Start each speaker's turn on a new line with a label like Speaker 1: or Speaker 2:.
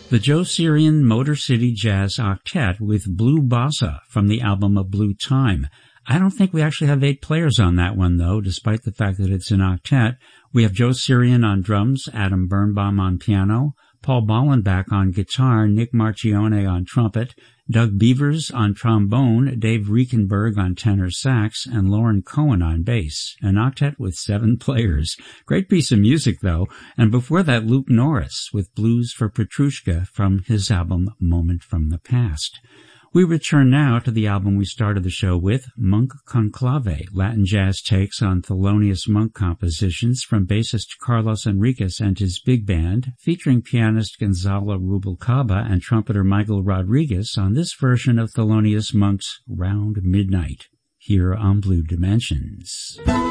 Speaker 1: The Joe Sirian Motor City Jazz Octet with Blue Bossa from the album of Blue Time. I don't think we actually have 8 players on that one, though, despite the fact that it's an octet. We have Joe Sirian on drums, Adam Birnbaum on piano, Paul Ballenbach on guitar, Nick Marchione on trumpet, Doug Beavers on trombone, Dave Riekenberg on tenor sax, and Lauren Cohen on bass. An octet with 7 players. Great piece of music, though. And before that, Luke Norris with Blues for Petrushka from his album Moment from the Past. We return now to the album we started the show with, Monk Conclave, Latin jazz takes on Thelonious Monk compositions from bassist Carlos Enriquez and his big band, featuring pianist Gonzalo Rubalcaba and trumpeter Michael Rodriguez on this version of Thelonious Monk's Round Midnight, here on Blue Dimensions.